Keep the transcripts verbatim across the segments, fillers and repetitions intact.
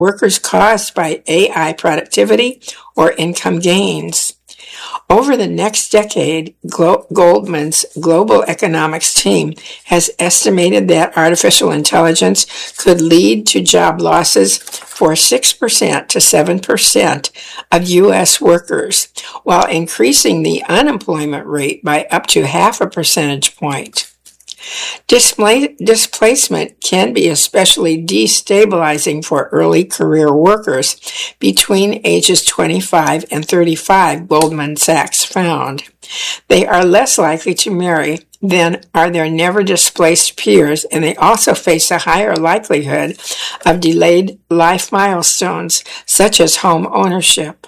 workers caused by A I productivity or income gains. Over the next decade, Glo- Goldman's global economics team has estimated that artificial intelligence could lead to job losses for six percent to seven percent of U S workers, while increasing the unemployment rate by up to half a percentage point. Display- displacement can be especially destabilizing for early career workers between ages twenty-five and thirty-five, Goldman Sachs found. They are less likely to marry than are their never displaced peers, and they also face a higher likelihood of delayed life milestones, such as home ownership.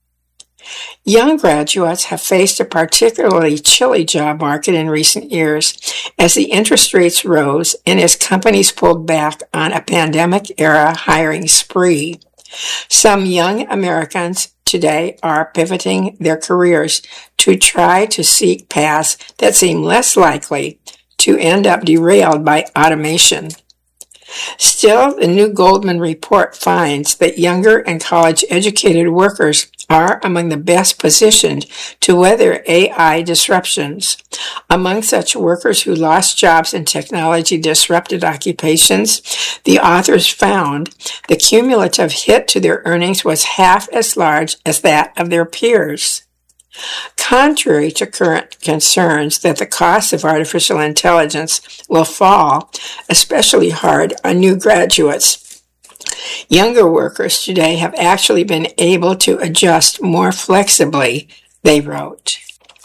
Young graduates have faced a particularly chilly job market in recent years as the interest rates rose and as companies pulled back on a pandemic-era hiring spree. Some young Americans today are pivoting their careers to try to seek paths that seem less likely to end up derailed by automation. Still, the new Goldman report finds that younger and college-educated workers are among the best positioned to weather A I disruptions. Among such workers who lost jobs in technology-disrupted occupations, the authors found the cumulative hit to their earnings was half as large as that of their peers. Contrary to current concerns that the cost of artificial intelligence will fall especially hard on new graduates, younger workers today have actually been able to adjust more flexibly, they wrote.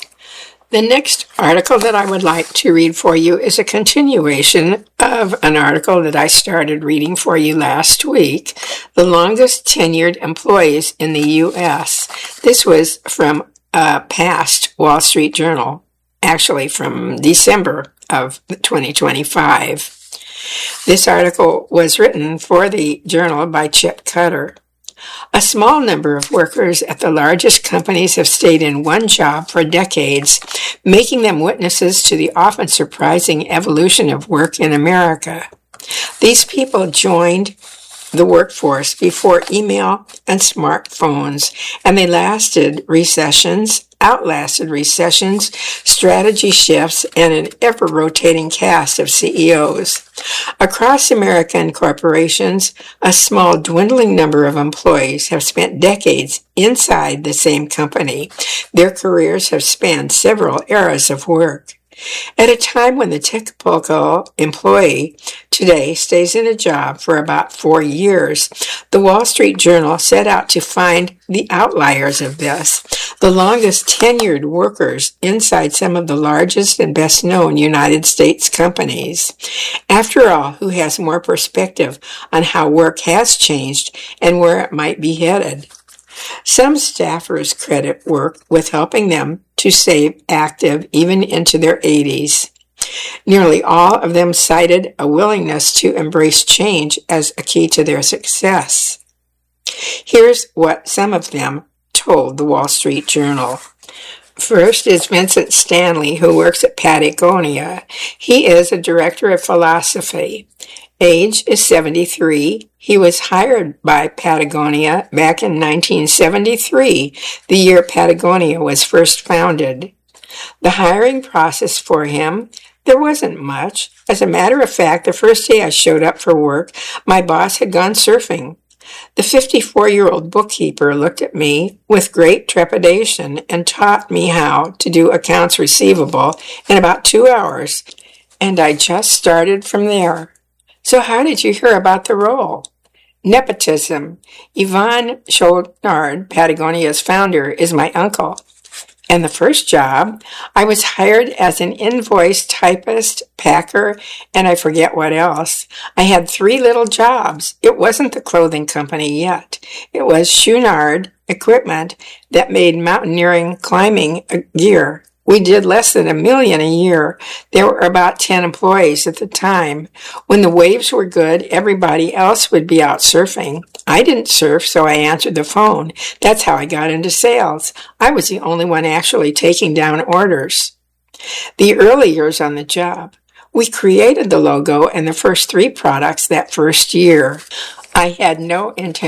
The next article that I would like to read for you is a continuation of an article that I started reading for you last week, The Longest Tenured Employees in the U S. This was from a past Wall Street Journal, actually from December of twenty twenty-five. This article was written for the journal by Chip Cutter. A small number of workers at the largest companies have stayed in one job for decades, making them witnesses to the often surprising evolution of work in America. These people joined the workforce before email and smartphones, and they lasted recessions, outlasted recessions, strategy shifts, and an ever-rotating cast of C E Os. Across American corporations, a small dwindling number of employees have spent decades inside the same company. Their careers have spanned several eras of work. At a time when the typical employee today stays in a job for about four years, the Wall Street Journal set out to find the outliers of this, the longest tenured workers inside some of the largest and best known United States companies. After all, who has more perspective on how work has changed and where it might be headed? Some staffers credit work with helping them to stay active even into their eighties. Nearly all of them cited a willingness to embrace change as a key to their success. Here's what some of them told the Wall Street Journal. First is Vincent Stanley, who works at Patagonia. He is a director of philosophy. Age is seventy-three. He was hired by Patagonia back in nineteen seventy-three, the year Patagonia was first founded. The hiring process for him, there wasn't much. As a matter of fact, the first day I showed up for work, my boss had gone surfing. The fifty-four-year-old bookkeeper looked at me with great trepidation and taught me how to do accounts receivable in about two hours, and I just started from there. So how did you hear about the role? Nepotism. Yvon Chouinard, Patagonia's founder, is my uncle. And the first job, I was hired as an invoice typist, packer, and I forget what else. I had three little jobs. It wasn't the clothing company yet. It was Chouinard Equipment that made mountaineering climbing gear. We did less than a million a year. There were about ten employees at the time. When the waves were good, everybody else would be out surfing. I didn't surf, so I answered the phone. That's how I got into sales. I was the only one actually taking down orders. The early years on the job, we created the logo and the first three products that first year. I had no intention